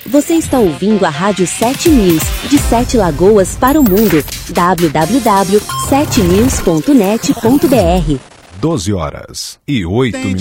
Você está ouvindo a Rádio 7 News, de 7 Lagoas para o mundo. www.7news.net.br 12 horas e 8 minutos.